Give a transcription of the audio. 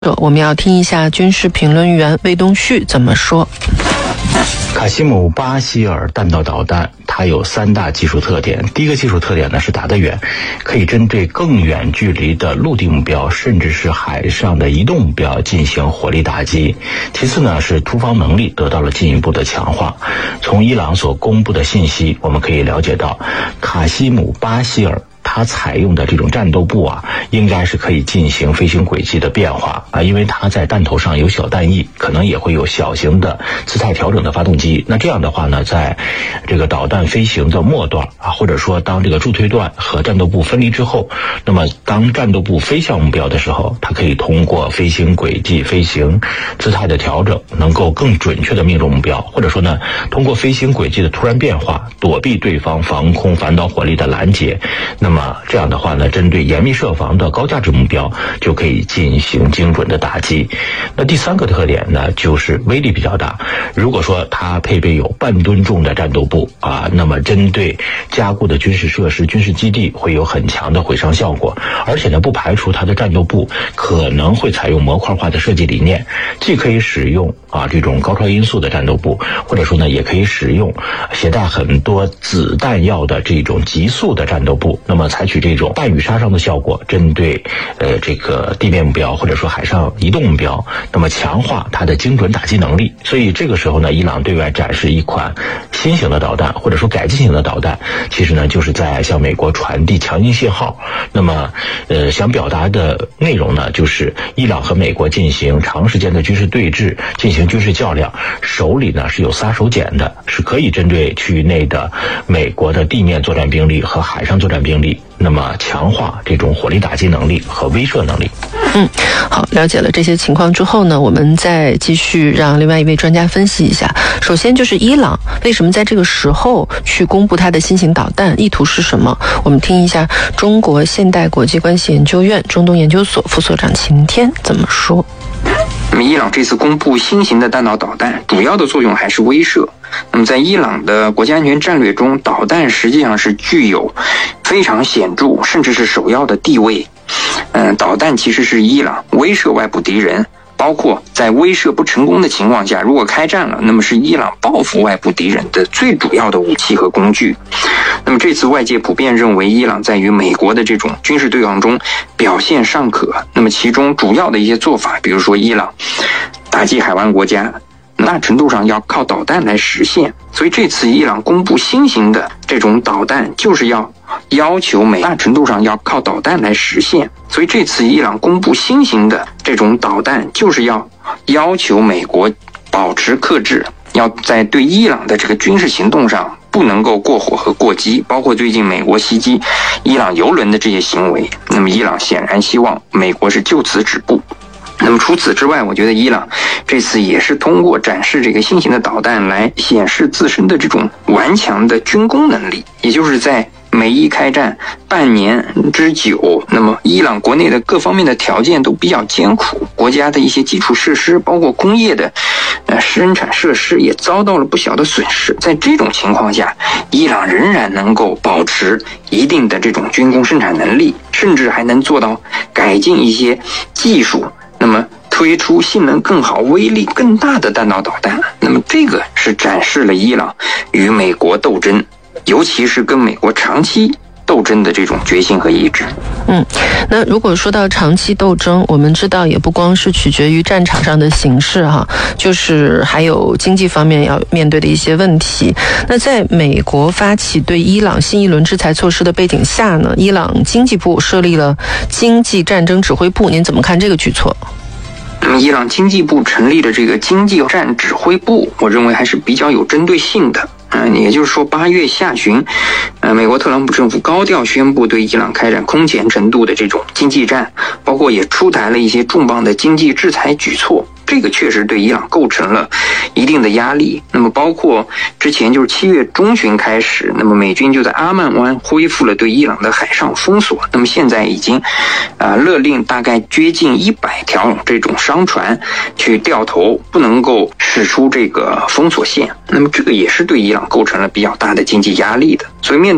我们要听一下军事评论员魏东旭怎么说。 卡西姆巴希尔弹道导弹它有3大技术特点。第一个技术特点呢是打得远，可以针对更远距离的陆地目标甚至是海上的移动目标进行火力打击。其次呢是突防能力得到了进一步的强化。从伊朗所公布的信息我们可以了解到，卡西姆巴希尔它采用的这种战斗部应该是可以进行飞行轨迹的变化因为它在弹头上有小弹翼，可能也会有小型的姿态调整的发动机。那这样的话呢，在这个导弹飞行的末段或者说当这个助推段和战斗部分离之后，那么当战斗部飞向目标的时候，它可以通过飞行轨迹、飞行姿态的调整，能够更准确的命中目标，或者说呢，通过飞行轨迹的突然变化，躲避对方防空反导火力的拦截。那么这样的话呢，针对严密设防的高价值目标就可以进行精准的打击。那第3个特点呢，就是威力比较大。如果说它配备有半吨重的战斗部那么针对加固的军事设施、军事基地会有很强的毁伤效果。而且呢，不排除它的战斗部可能会采用模块化的设计理念，既可以使用这种高超音速的战斗部，或者说呢，也可以使用携带很多子弹药的这种急速的战斗部。那么采取这种弹雨杀伤的效果，针对这个地面目标或者说海上移动目标，那么强化它的精准打击能力。所以这个时候呢，伊朗对外展示一款新型的导弹或者说改进型的导弹，其实呢就是在向美国传递强硬信号。那么想表达的内容呢，就是伊朗和美国进行长时间的军事对峙，进行军事较量，手里呢是有撒手锏的，是可以针对区域内的美国的地面作战兵力和海上作战兵力，那么强化这种火力打击能力和威慑能力。 好，了解了这些情况之后呢，我们再继续让另外一位专家分析一下。首先就是伊朗为什么在这个时候去公布它的新型导弹，意图是什么？我们听一下中国现代国际关系研究院中东研究所副所长秦天怎么说。 那么伊朗这次公布新型的弹道导弹，主要的作用还是威慑。那么在伊朗的国家安全战略中，导弹实际上是具有非常显著甚至是首要的地位。导弹其实是伊朗威慑外部敌人，包括在威慑不成功的情况下，如果开战了，那么是伊朗报复外部敌人的最主要的武器和工具。那么这次外界普遍认为伊朗在与美国的这种军事对抗中表现尚可，那么其中主要的一些做法，比如说伊朗打击海湾国家，大程度上要靠导弹来实现。所以这次伊朗公布新型的这种导弹，就是要求大程度上要靠导弹来实现。所以这次伊朗公布新型的这种导弹，就是要求美国保持克制，要在对伊朗的这个军事行动上不能够过火和过激，包括最近美国袭击伊朗油轮的这些行为。那么伊朗显然希望美国是就此止步。那么除此之外，我觉得伊朗这次也是通过展示这个新型的导弹来显示自身的这种顽强的军工能力，也就是在美伊开战半年之久，那么伊朗国内的各方面的条件都比较艰苦，国家的一些基础设施包括工业的生产设施也遭到了不小的损失。在这种情况下，伊朗仍然能够保持一定的这种军工生产能力，甚至还能做到改进一些技术，那么推出性能更好、威力更大的弹道导弹。那么这个是展示了伊朗与美国斗争，尤其是跟美国长期斗争的这种决心和意志。 那如果说到长期斗争，我们知道也不光是取决于战场上的形势就是还有经济方面要面对的一些问题。那在美国发起对伊朗新一轮制裁措施的背景下呢，伊朗经济部设立了经济战争指挥部，您怎么看这个举措？ 伊朗经济部成立的这个经济战指挥部，我认为还是比较有针对性的。也就是说8月下旬，美国特朗普政府高调宣布对伊朗开展空前程度的这种经济战，包括也出台了一些重磅的经济制裁举措。这个确实对伊朗构成了一定的压力。那么包括之前就是7月中旬开始，那么美军就在阿曼湾恢复了对伊朗的海上封锁，那么现在已经勒令大概接近100条这种商船去掉头，不能够驶出这个封锁线。那么这个也是对伊朗构成了比较大的经济压力的。所以面对